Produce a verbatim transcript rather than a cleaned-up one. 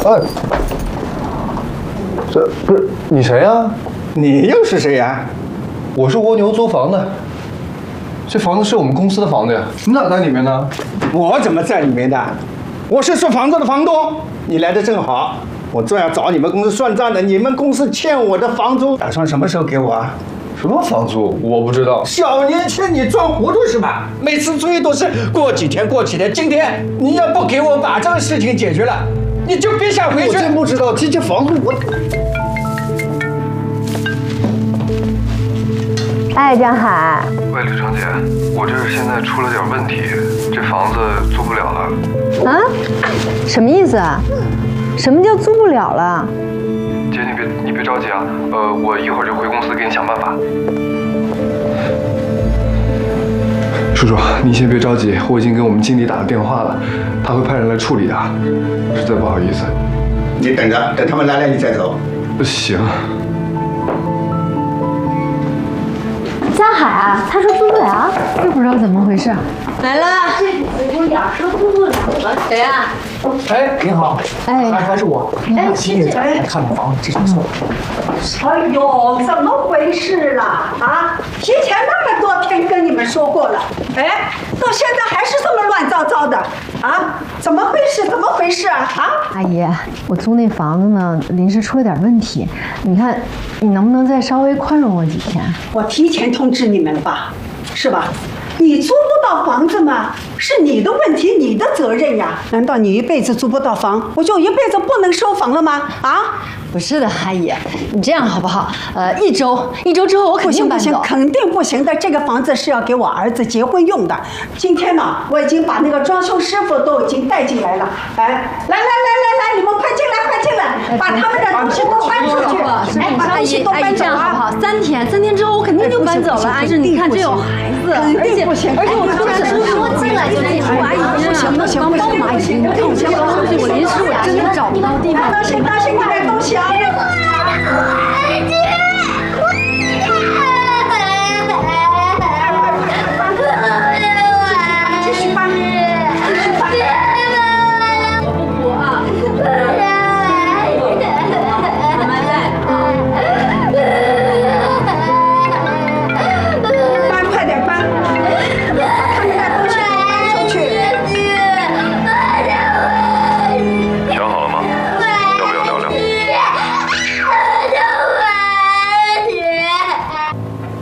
哎，这不是你谁呀？ 你又是谁呀？ 我是蜗牛租房的。这房子是我们公司的房子呀，你咋在里面呢？ 我怎么在里面的？我是这房子的房东，你来的正好。我正要找你们公司算账的，你们公司欠我的房租，打算什么时候给我啊？ 什么房租？我不知道。 小年轻，你装糊涂是吧？每次催都是过几天过几天，今天你要不给我把这个事情解决了，你就别想回去。 我真不知道，这这房租我。 哎，张海。 喂，吕长姐，我这现在出了点问题，这房子租不了了。 啊？什么意思啊？什么叫租不了了？ 姐，你别你别着急啊，呃，我一会儿就回公司给你想办法。 叔叔，你先别着急，我已经给我们经理打了电话了，他会派人来处理的。实在不好意思。 你等着，等他们来了你再走。 行。 江海啊，他说租不了， 又不知道怎么回事。 来了，这子姑娘说租不了了，谁啊？ 哎，您好， 哎， 还还是我， 哎， 亲自来看看房子，这场错。 哎呦，怎么回事啦？啊，提前那么多天跟你们说过了，哎，到现在还是这么乱糟糟的，啊，怎么回事？怎么回事啊？啊， 阿姨，我租那房子呢，临时出了点问题，你看，你能不能再稍微宽容我几天？ 我提前通知你们了吧，是吧？你租不到房子吗？是你的问题，你的责任呀！难道你一辈子租不到房，我就一辈子不能收房了吗？啊？ 不是的，阿姨，你这样好不好？呃，一周，一周之后我肯定搬走。 不行不行，肯定不行的。这个房子是要给我儿子结婚用的。今天呢，我已经把那个装修师傅都已经带进来了。哎，来来来来来，你们快进来，快进来，把他们的东西都搬出去。哎，把东西都搬走啊！ 好不好？三天，三天之后我肯定就搬走了。阿姨，你看这有孩子， 肯定不行。 而且我不是说进来就进来，阿姨，不行不行不行，阿姨，你看我这个东西，我临时我真的找不到地方。 当心当心，你的东西啊！